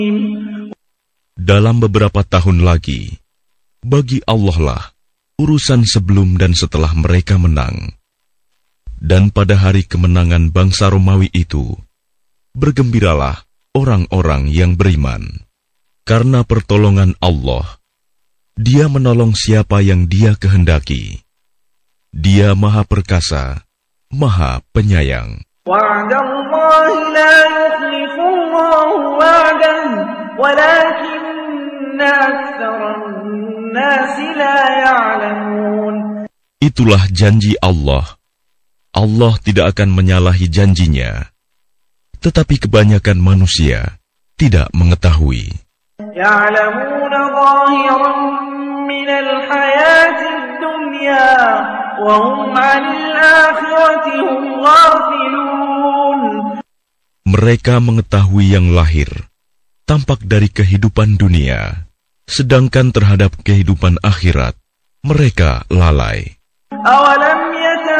Dalam beberapa tahun lagi, bagi Allah lah urusan sebelum dan setelah mereka menang. Dan pada hari kemenangan bangsa Romawi itu, bergembiralah orang-orang yang beriman. Karena pertolongan Allah, Dia menolong siapa yang Dia kehendaki. Dia Maha Perkasa, Maha Penyayang. وعد الله لا يخلف الله وعده ولكن أكثر الناس لا يعلمون. Itulah janji Allah. Allah tidak akan menyalahi janjinya. Tetapi kebanyakan manusia tidak mengetahui. يعلمون ظاهرا من الحياة الدنيا وهم عن الآخرة هم غافلون. Mereka mengetahui yang lahir, tampak dari kehidupan dunia, sedangkan terhadap kehidupan akhirat, mereka lalai. أولم